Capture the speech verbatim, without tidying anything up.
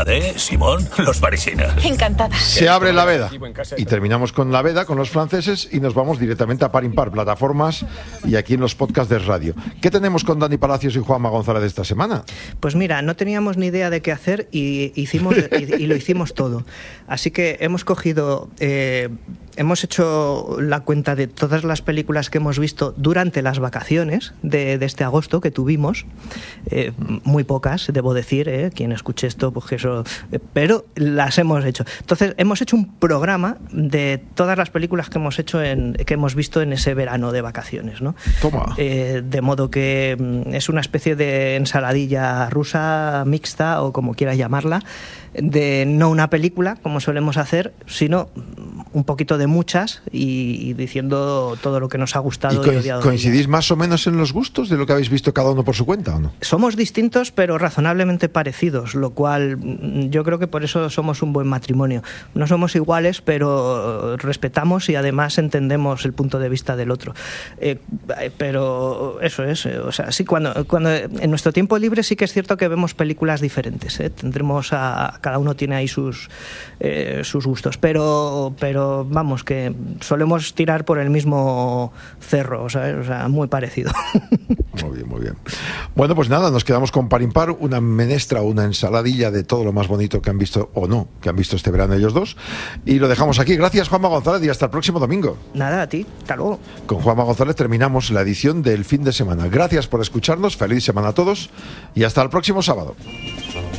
Ade, Simón, los parisinos. Encantada. Se abre la veda. Y terminamos con la veda, con los franceses, y nos vamos directamente a Par Impar, plataformas y aquí en los podcasts de radio. ¿Qué tenemos con Dani Palacios y Juanma González esta semana? Pues mira, no teníamos ni idea de qué hacer y, hicimos, y, y lo hicimos todo. Así que hemos cogido... Eh, hemos hecho la cuenta de todas las películas que hemos visto durante las vacaciones de, de este agosto que tuvimos. Eh, muy pocas, debo decir, eh, quien escuche esto, pues que eso... Eh, pero las hemos hecho. Entonces, hemos hecho un programa de todas las películas que hemos hecho en, que hemos visto en ese verano de vacaciones, ¿no? Toma. Eh, de modo que mm, es una especie de ensaladilla rusa mixta, o como quieras llamarla, de no una película, como solemos hacer, sino un poquito de muchas y, y diciendo todo lo que nos ha gustado. ¿Y co- y odiado. coincidís más o menos en los gustos de lo que habéis visto cada uno por su cuenta o no? Somos distintos pero razonablemente parecidos, lo cual mm, yo creo que por eso somos un buen matrimonio. No somos iguales, pero respetamos y además entendemos el punto de vista del otro. Eh, pero eso es, eh, o sea, sí, cuando, cuando en nuestro tiempo libre sí que es cierto que vemos películas diferentes, ¿eh? Tendremos a, cada uno tiene ahí sus eh, sus gustos, pero pero vamos, que solemos tirar por el mismo cerro, ¿sabes? O sea, muy parecido. Muy bien, muy bien. Bueno, pues nada, nos quedamos con Par Impar, una menestra, una ensaladilla de todo lo más bonito que han visto, o no, que han visto este verano ellos dos. Y lo dejamos aquí. Gracias, Juanma González, y hasta el próximo domingo. Nada, a ti. Hasta luego. Con Juanma González terminamos la edición del fin de semana. Gracias por escucharnos, feliz semana a todos y hasta el próximo sábado.